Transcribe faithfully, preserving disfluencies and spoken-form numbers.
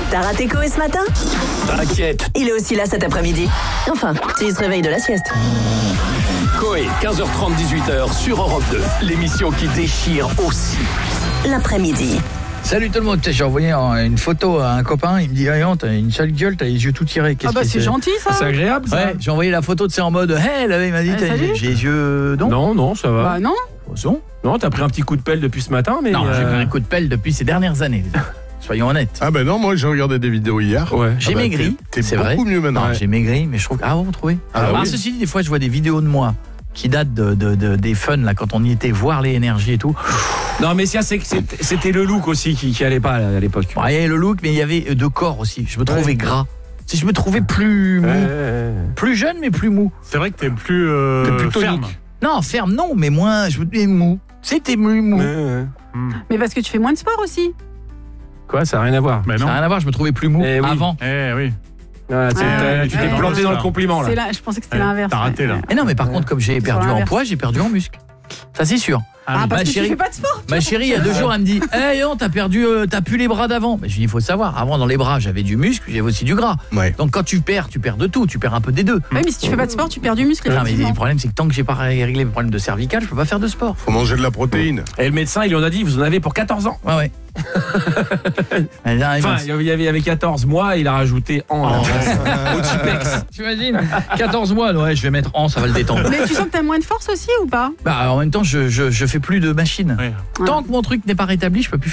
T'as raté Coé ce matin? T'inquiète. Il est aussi là cet après-midi. Enfin, s'il se réveille de la sieste. Coé, quinze heures trente, dix-huit heures sur Europe deux. L'émission qui déchire aussi l'après-midi. Salut tout le monde, j'ai envoyé une photo à un copain, il me dit ah, t'as une sale gueule, t'as les yeux tout tirés. Qu'est-ce ah bah que c'est gentil ça. C'est agréable ça. Ouais, j'ai envoyé la photo de ça en mode hey, là, il m'a dit Ah, t'as, j'ai les yeux non. Non, non, ça va. Bah non. Bon, Non, t'as pris un petit coup de pelle depuis ce matin, mais... non, euh... j'ai pris un coup de pelle depuis ces dernières années. Soyons honnêtes. Ah ben non, moi j'ai regardé des vidéos hier. Ouais. J'ai ah bah, maigri, t'es, t'es c'est beaucoup vrai. mieux maintenant. Non, Ouais. j'ai maigri, mais je trouve que ah vous trouvez. Ah, Alors, oui. ceci dit, des fois je vois des vidéos de moi qui datent de, de, de des fun là quand on y était voir les énergies et tout. Non, mais ça, c'est, c'est, c'était le look aussi qui, qui allait pas à l'époque. Bon, il y avait le look, mais il y avait de corps aussi. Je me trouvais Ouais. gras. Si je me trouvais plus mou, Euh... plus jeune mais plus mou. C'est vrai que t'es plus euh, T'es plus ferme. tonique. Non, ferme non, mais moins. Je me disais mou. C'était plus mou. Euh... Mais parce que tu fais moins de sport aussi. Quoi, ça n'a rien à voir. Mais Ça non. n'a rien à voir. Je me trouvais plus mou Eh oui. avant. Eh oui. Voilà, c'est- Ah, t'as- ouais, tu t'es ouais. planté dans le Ça. compliment là. C'est là, je pensais que c'était Ouais, l'inverse. t'as raté, ouais. là. Ouais. Et non, mais par contre, comme j'ai Sur perdu en l'inverse. poids, j'ai perdu en muscle. Ça c'est sûr. Ah, Ma parce que chérie- tu fais pas de sport. Ma chérie, il y a deux jours, elle me dit hey, non, t'as perdu, euh, t'as plus les bras d'avant. Mais je lui dis, il faut savoir, avant dans les bras, j'avais du muscle, j'avais aussi du gras. Ouais. Donc quand tu perds, tu perds de tout, tu perds un peu des deux. Oui, mais si tu fais pas de sport, tu perds du muscle. Non, mais effectivement. le problème, c'est que tant que j'ai pas réglé les problèmes de cervical, je peux pas faire de sport. Faut manger de la protéine. Et le médecin, il lui en a dit, vous en avez pour quatorze ans. Ouais, ouais. Elle dit, ah, Enfin, il m'a- il y avait, il y avait quatorze mois, il a rajouté en. là. Au Tipex. T'imagines quatorze mois, ouais, je vais mettre en, ça va le détendre. Mais tu sens que t'as moins de force aussi ou pas? Bah, en même temps, je, je, je fais plus de machine. Ouais. Tant que mon truc n'est pas rétabli, je peux plus